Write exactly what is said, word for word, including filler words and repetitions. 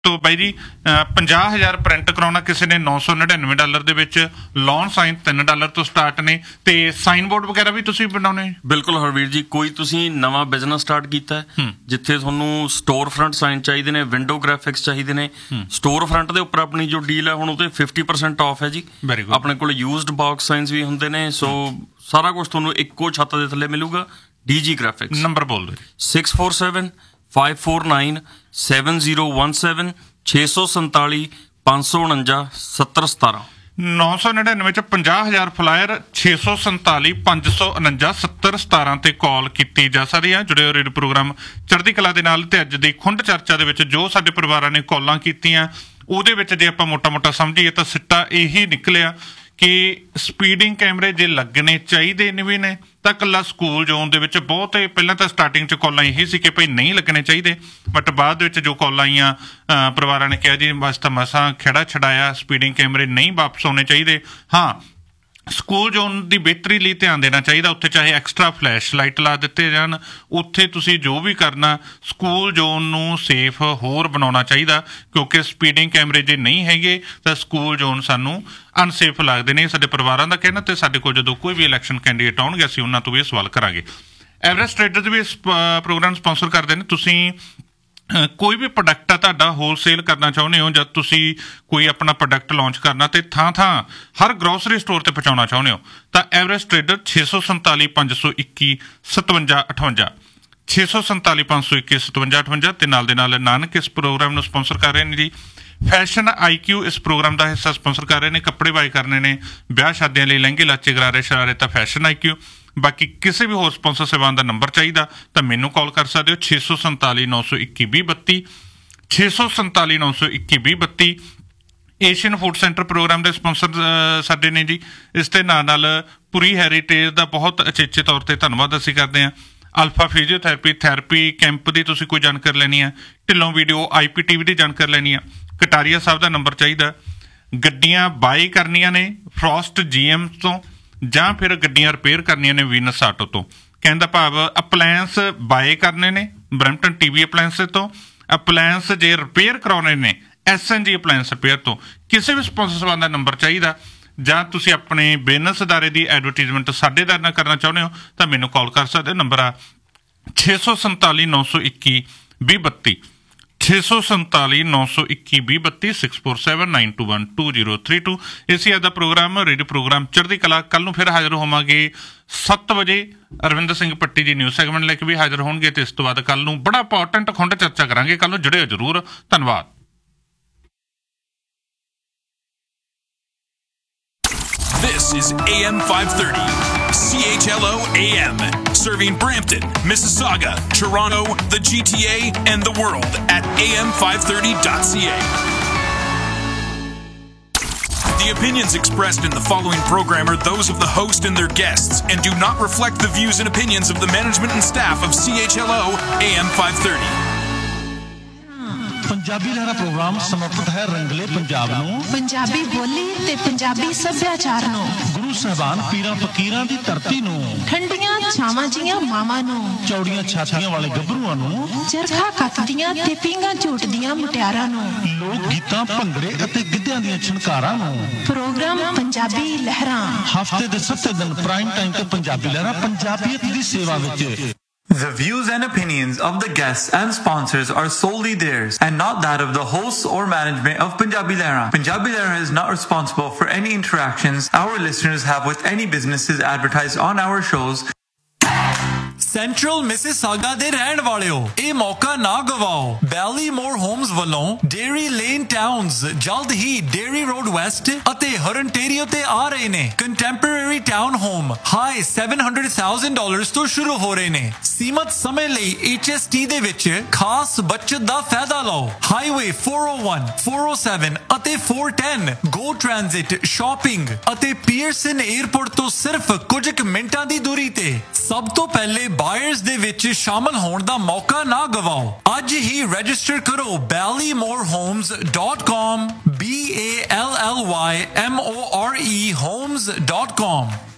ਤੋ ਬਾਈ ਜੀ ਪੰਜਾਹ ਹਜ਼ਾਰ ਪ੍ਰਿੰਟ ਕਰਾਉਣਾ ਕਿਸੇ ਨੇ ਨੌ ਸੌ ਨੜਿਨਵੇਂ ਡਾਲਰ ਦੇ ਵਿੱਚ, ਲੋਨ ਸਾਈਨ ਤਿੰਨ ਡਾਲਰ ਤੋਂ ਸਟਾਰਟ ਨੇ, ਤੇ ਸਾਈਨ ਬੋਰਡ ਵਗੈਰਾ ਵੀ ਤੁਸੀਂ ਬਣਾਉਣੇ? ਬਿਲਕੁਲ ਹਰਵੀਰ ਜੀ, ਕੋਈ ਤੁਸੀਂ ਨਵਾਂ ਬਿਜ਼ਨਸ ਸਟਾਰਟ ਕੀਤਾ ਜਿੱਥੇ ਤੁਹਾਨੂੰ ਸਟੋਰ ਫਰੰਟ ਸਾਈਨ ਚਾਹੀਦੇ ਨੇ, ਵਿੰਡੋ ਗ੍ਰਾਫਿਕਸ ਚਾਹੀਦੇ ਨੇ, ਸਟੋਰ ਫਰੰਟ ਦੇ ਉੱਪਰ ਆਪਣੀ ਜੋ ਡੀਲ ਹੈ ਹੁਣ ਉਹ ਤੇ ਫਿਫਟੀ ਪਰਸੈਂਟ ਆਫ ਹੈ ਜੀ। ਆਪਣੇ ਕੋਲ ਯੂਜ਼ਡ ਬਾਕਸ ਸਾਈਨਸ ਵੀ ਹੁੰਦੇ ਨੇ, ਸੋ ਸਾਰਾ ਕੁਛ ਤੁਹਾਨੂੰ ਇੱਕੋ ਛੱਤ ਦੇ ਥੱਲੇ ਮਿਲੂਗਾ। D G graphics. ਨੰਬਰ ਬੋਲ ਦਿਓ। Six four seven five four nine seven zero one seven ਛੇ ਸੌ ਸੰਤਾਲੀ ਪੰਜ ਸੌ ਉਣੰਜਾ ਸੱਤਰ ਸਤਾਰਾਂ। ਨੌ ਸੌ ਨੜਿਨਵੇਂ ਚ ਪੰਜਾਹ ਹਜ਼ਾਰ ਫਲਾਇਰ, ਛੇ ਸੌ ਸੰਤਾਲੀ ਪੰਜ ਸੌ ਉਣੰਜਾ ਸੱਤਰ ਸਤਾਰਾਂ ਤੇ ਕਾਲ ਕੀਤੀ ਜਾ ਸਕਦੀ ਹੈ। ਜੁੜੇ ਹੋ ਰੇਡੀਓ ਪ੍ਰੋਗਰਾਮ ਚੜ੍ਹਦੀ ਕਲਾ ਦੇ ਨਾਲ। ਤੇ ਅੱਜ ਦੀ ਖੁੰਡ ਚਰਚਾ ਦੇ ਵਿੱਚ ਜੋ ਸਾਡੇ ਪਰਿਵਾਰਾਂ ਨੇ ਕਾਲਾਂ ਕੀਤੀਆਂ ਉਹਦੇ ਵਿੱਚ ਜੇ ਆਪਾਂ ਮੋਟਾ ਮੋਟਾ ਸਮਝੀਏ ਤਾਂ ਸਿੱਟਾ ਇਹੀ ਨਿਕਲਿਆ ਕਿ ਸਪੀਡਿੰਗ ਕੈਮਰੇ ਜੇ ਲੱਗਣੇ ਚਾਹੀਦੇ ਨੇ ਵੀ ਨੇ ਤਾਂ ਇਕੱਲਾ ਸਕੂਲ ਜ਼ੋਨ ਦੇ ਵਿੱਚ ਬਹੁਤ, ਪਹਿਲਾਂ ਤਾਂ ਸਟਾਰਟਿੰਗ 'ਚ ਕਾਲਾਂ ਇਹੀ ਸੀ ਕਿ ਭਾਈ ਨਹੀਂ ਲੱਗਣੇ ਚਾਹੀਦੇ, ਬਟ ਬਾਅਦ ਦੇ ਵਿੱਚ ਜੋ ਕਾਲਾਂ ਆਈਆਂ ਪਰਿਵਾਰਾਂ ਨੇ ਕਿਹਾ ਜੀ ਬਸ ਤਾਂ ਮਸਾਂ ਖਹਿੜਾ ਛਡਾਇਆ, ਸਪੀਡਿੰਗ ਕੈਮਰੇ ਨਹੀਂ ਵਾਪਸ ਆਉਣੇ ਚਾਹੀਦੇ। ਹਾਂ, ਸਕੂਲ ਜ਼ੋਨ ਦੀ ਬਿਹਤਰੀ ਲਈ ਧਿਆਨ ਦੇਣਾ ਚਾਹੀਦਾ, ਉੱਥੇ ਚਾਹੇ ਐਕਸਟਰਾ ਫਲੈਸ਼ ਲਾਈਟ ਲਾ ਦਿੱਤੇ ਜਾਣ, ਉੱਥੇ ਤੁਸੀਂ ਜੋ ਵੀ ਕਰਨਾ ਸਕੂਲ ਜ਼ੋਨ ਨੂੰ ਸੇਫ ਹੋਰ ਬਣਾਉਣਾ ਚਾਹੀਦਾ, ਕਿਉਂਕਿ ਸਪੀਡਿੰਗ ਕੈਮਰੇ ਜੇ ਨਹੀਂ ਹੈਗੇ ਤਾਂ ਸਕੂਲ ਜ਼ੋਨ ਸਾਨੂੰ ਅਨਸੇਫ ਲੱਗਦੇ ਨੇ। ਸਾਡੇ ਪਰਿਵਾਰਾਂ ਦਾ ਕਹਿਣਾ, ਤੇ ਸਾਡੇ ਕੋਲ ਜਦੋਂ ਕੋਈ ਵੀ ਇਲੈਕਸ਼ਨ ਕੈਂਡੀਡੇਟ ਆਉਣਗੇ ਅਸੀਂ ਉਹਨਾਂ ਤੋਂ ਵੀ ਇਹ ਸਵਾਲ ਕਰਾਂਗੇ। ਐਵਰੈਸਟ ਟ੍ਰੇਡਰਜ਼ ਵੀ ਇਸ ਪ੍ਰੋਗਰਾਮ ਸਪਾਂਸਰ ਕਰਦੇ ਨੇ। ਤੁਸੀਂ ਕੋਈ ਵੀ ਪ੍ਰੋਡਕਟ ਆ ਤੁਹਾਡਾ ਹੋਲਸੇਲ ਕਰਨਾ ਚਾਹੁੰਦੇ ਹੋ, ਜਦ ਤੁਸੀਂ ਕੋਈ ਆਪਣਾ ਪ੍ਰੋਡਕਟ ਲਾਂਚ ਕਰਨਾ ਤੇ ਥਾਂ ਥਾਂ ਹਰ ਗਰੋਸਰੀ ਸਟੋਰ ਤੇ ਪਹੁੰਚਾਉਣਾ ਚਾਹੁੰਦੇ ਹੋ ਤਾਂ ਐਵਰੈਸਟ ਟ੍ਰੇਡਰ ਛੇ ਸੌ ਸੰਤਾਲੀ ਪੰਜ ਸੌ ਇੱਕੀ ਸਤਵੰਜਾ ਅਠਵੰਜਾ ਛੇ ਸੌ ਸੰਤਾਲੀ ਪੰਜ ਸੌ ਇੱਕੀ ਸਤਵੰਜਾ ਅਠਵੰਜਾ ਤੇ ਨਾਲ ਦੇ ਨਾਲ ਨਾਨਕ ਇਸ ਪ੍ਰੋਗਰਾਮ ਨੂੰ ਸਪਾਂਸਰ ਕਰ ਰਹੇ ਨੇ ਜੀ। ਫੈਸ਼ਨ ਆਈ ਕਿਊ ਇਸ ਪ੍ਰੋਗਰਾਮ ਦਾ ਹਿੱਸਾ ਸਪਾਂਸਰ ਕਰ ਰਹੇ ਨੇ। ਕੱਪੜੇ ਬਾਏ ਕਰਨੇ ਨੇ, ਵਿਆਹ ਸ਼ਾਦੀਆਂ ਲਈ ਲਹਿੰਗੇ ਲਾਚੇ ਗਰਾਰੇ ਸ਼ਰਾਰੇ ਤਾਂ ਫੈਸ਼ਨ ਆਈ ਕਿਊ। ਬਾਕੀ ਕਿਸੇ ਵੀ ਹੋਰ ਸਪਾਂਸਰ ਸੇਵਾਵਾਂ ਦਾ ਨੰਬਰ ਚਾਹੀਦਾ ਤਾਂ ਮੈਨੂੰ ਕਾਲ ਕਰ ਸਕਦੇ ਹੋ ਛੇ ਸੌ ਸੰਤਾਲੀ ਨੌ ਸੌ ਇੱਕੀ ਵੀਹ ਬੱਤੀ ਛੇ ਸੌ ਸੰਤਾਲੀ ਨੌ ਸੌ ਇੱਕੀ ਵੀਹ ਬੱਤੀ। ਏਸ਼ੀਅਨ ਫੂਡ ਸੈਂਟਰ ਪ੍ਰੋਗਰਾਮ ਦੇ ਸਪਾਂਸਰ ਸਾਡੇ ਨੇ ਜੀ। ਇਸ ਦੇ ਨਾਲ ਨਾਲ ਪੁਰੀ ਹੈਰੀਟੇਜ ਦਾ ਬਹੁਤ ਅਚੇਚੇ ਤੌਰ 'ਤੇ ਧੰਨਵਾਦ ਅਸੀਂ ਕਰਦੇ ਹਾਂ। ਅਲਫਾ ਫਿਜ਼ੀਓਥੈਰੇਪੀ ਥੈਰੇਪੀ ਕੈਂਪ ਦੀ ਤੁਸੀਂ ਕੋਈ ਜਾਣਕਾਰੀ ਲੈਣੀ ਹੈ, ਢਿੱਲੋਂ ਵੀਡੀਓ ਆਈ ਪੀ ਟੀ ਵੀ ਦੀ ਜਾਣਕਾਰੀ ਲੈਣੀ ਆ, ਕਟਾਰੀਆ ਸਾਹਿਬ ਦਾ ਨੰਬਰ ਚਾਹੀਦਾ। ਗੱਡੀਆਂ ਬਾਏ ਕਰਨੀਆਂ ਨੇ ਫਰੋਸਟ ਜੀ ਐਮ ਤੋਂ ਜਾਂ ਫਿਰ ਗੱਡੀਆਂ ਰਿਪੇਅਰ ਕਰਨੀਆਂ ਨੇ ਵੀਨਸ ਆਟੋ ਤੋਂ। ਕਹਿਣ ਦਾ ਭਾਵ ਅਪਲਾਇੰਸ ਬਾਏ ਕਰਨੇ ਨੇ ਬਰੈਂਪਟਨ ਟੀ ਵੀ ਅਪਲਾਇੰਸ ਤੋਂ, ਅਪਲਾਇੰਸ ਜੇ ਰਿਪੇਅਰ ਕਰਾਉਣੇ ਨੇ ਐਸ ਐਨ ਜੀ ਅਪਲਾਇੰਸ ਰਿਪੇਅਰ ਤੋਂ। ਕਿਸੇ ਵੀ ਸਪਾਂਸਰ ਸੇਵਾ ਦਾ ਨੰਬਰ ਚਾਹੀਦਾ ਜਾਂ ਤੁਸੀਂ ਆਪਣੇ ਬਿਜ਼ਨਸ ਅਦਾਰੇ ਦੀ ਐਡਵਰਟੀਜ਼ਮੈਂਟ ਸਾਡੇ ਦਰ ਨਾਲ ਕਰਨਾ ਚਾਹੁੰਦੇ ਹੋ ਤਾਂ ਮੈਨੂੰ ਕਾਲ ਕਰ ਸਕਦੇ ਹੋ। ਨੰਬਰ ਆ ਛੇ ਸੌ ਸੰਤਾਲੀ ਨੌ ਸੌ ਇੱਕੀ ਵੀਹ ਬੱਤੀ ਛੇ ਸੌ ਸੰਤਾਲੀ ਨੌ ਸੌ ਇੱਕੀ ਵੀਹ ਬੱਤੀ six four seven nine to one two zero three two. ਇਸੇ ਅੱਜ ਦਾ ਪ੍ਰੋਗਰਾਮ ਰੇਡੀਓ ਪ੍ਰੋਗਰਾਮ ਚੜ੍ਹਦੀ ਕਲਾ। ਕੱਲ੍ਹ ਨੂੰ ਫਿਰ ਹਾਜ਼ਰ ਹੋਵਾਂਗੇ ਸੱਤ ਵਜੇ। ਅਰਵਿੰਦਰ ਸਿੰਘ ਪੱਟੀ ਜੀ ਨਿਊਜ਼ ਸੈਗਮੈਂਟ ਲੈ ਕੇ ਵੀ ਹਾਜ਼ਰ ਹੋਣਗੇ ਤੇ ਇਸ ਤੋਂ ਬਾਅਦ ਕੱਲ੍ਹ ਨੂੰ ਬੜਾ ਇੰਪੋਰਟੈਂਟ ਖੁੰਡ ਚਰਚਾ ਕਰਾਂਗੇ। ਕੱਲ੍ਹ ਨੂੰ ਜੁੜਿਓ ਜ਼ਰੂਰ। ਧੰਨਵਾਦ। This is A M five thirty, C H L O A M, serving Brampton, Mississauga, Toronto, the G T A, and the world at A M five thirty dot C A. The opinions expressed in the following program are those of the host and their guests and do not reflect the views and opinions of the management and staff of C H L O A M five thirty. Punjabi Lehra programme ਸਮਰਪਿਤ ਹੈ ਰੰਗਲੇ ਪੰਜਾਬ ਨੂੰ, ਪੰਜਾਬੀ ਬੋਲੀ ਤੇ ਪੰਜਾਬੀ ਸੱਭਿਆਚਾਰ ਨੂੰ, ਗੁਰੂ ਸਾਹਿਬਾਨ ਪੀਰਾਂ ਫਕੀਰਾਂ ਦੀ ਧਰਤੀ ਨੂੰ, ਠੰਡੀਆਂ ਛਾਵਾਂ ਜੀਆਂ ਮਾਵਾਂ ਨੂੰ, ਚੌੜੀਆਂ ਛਾਤੀਆਂ ਵਾਲੇ ਗੱਭਰੂਆਂ ਨੂੰ, ਚਰਖਾ ਕੱਤਦੀਆਂ ਤੇ ਪੀਂਘਾਂ ਝੂਟਦੀਆਂ ਮੁਟਿਆਰਾਂ ਨੂੰ, ਲੋਕ ਗੀਤਾਂ ਭੰਗੜੇ ਅਤੇ ਗਿੱਧਿਆਂ ਦੀਆਂ ਛਣਕਾਰਾਂ ਨੂੰ। ਪ੍ਰੋਗਰਾਮ ਪੰਜਾਬੀ ਲਹਿਰਾਂ ਹਫ਼ਤੇ ਦੇ ਸੱਤੇ ਦਿਨ ਪ੍ਰਾਈਮ ਟਾਈਮ ਤੇ ਪੰਜਾਬੀ ਲਹਿਰਾਂ ਪੰਜਾਬੀਅਤ ਦੀ ਸੇਵਾ ਵਿੱਚ। The views and opinions of the guests and sponsors are solely theirs and not that of the hosts or management of Punjabi Lehra. Punjabi Lehra is not responsible for any interactions our listeners have with any businesses advertised on our shows. Central Mississauga ਦੇ ਰਹਿਣ ਵਾਲਿਓ, ਇਹ ਮੌਕਾ ਨਾ ਗਵਾਓ। ਬੈਲੀਮੋਰ homes ਵੱਲੋਂ dairy lane towns ਜਲਦ ਹੀ dairy road West ਅਤੇ ਹਰਨਟੇਰੀਓ ਤੇ ਆ ਰਹੇ ਨੇ। Contemporary town home high seven hundred thousand dollars ਤੋਂ ਸ਼ੁਰੂ ਹੋ ਰਹੇ ਨੇ। ਸੀਮਤ ਸਮੇਂ ਲਈ ਐਚ ਐਸ ਟੀ ਦੇ ਵਿੱਚ ਖਾਸ ਬਚਤ ਦਾ ਫਾਇਦਾ ਲਓ। ਹਾਈਵੇ ਫੋਰ ਓ ਵਨ, ਫੋਰ ਓ ਸੈਵਨ ਅਤੇ ਫੋਰ ਟੈਨ ਗੋ ਟ੍ਰਾਂਜ਼ਿਟ, ਸ਼ਾਪਿੰਗ ਅਤੇ ਪੀਅਰਸਨ 에ਅਰਪੋਰਟ ਤੋਂ ਸਿਰਫ ਕੁਝ ਕੁ ਮਿੰਟਾਂ ਦੀ ਦੂਰੀ ਤੇ। ਸਭ ਤੋਂ ਪਹਿਲੇ ਬਾਇਰਸ ਦੇ ਵਿੱਚ ਸ਼ਾਮਲ ਹੋਣ ਦਾ ਮੌਕਾ ਨਾ ਗਵਾਓ। ਅੱਜ ਹੀ ਰਜਿਸਟਰ ਕਰੋ ਬੈਲੀਮੋਰ homes dot com, B A L L Y M O R E homes dot com।